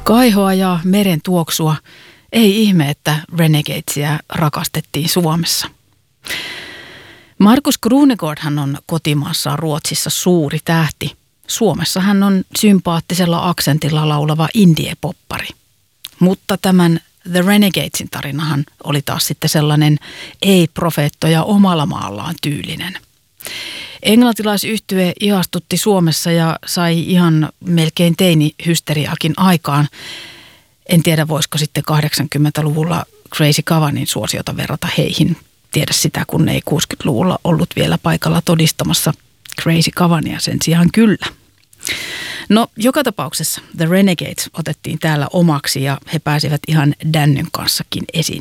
Kaihoa ja meren tuoksua. Ei ihme, että Renegadesia rakastettiin Suomessa. Markus Krunegårdhan on kotimaassaan Ruotsissa suuri tähti. Suomessa hän on sympaattisella aksentilla laulava indie-poppari. Mutta tämän The Renegadesin tarinahan oli taas sitten sellainen ei-profeettoja omalla maallaan tyylinen. Englantilaisyhtye ihastutti Suomessa ja sai ihan melkein teini-hysteriaakin aikaan. En tiedä, voisiko sitten 80-luvulla Crazy Cavanin suosiota verrata heihin. Tiedä sitä, kun ei 60-luvulla ollut vielä paikalla todistamassa Crazy Cavania, sen sijaan kyllä. No, joka tapauksessa The Renegades otettiin täällä omaksi ja he pääsivät ihan Dannyn kanssakin esiin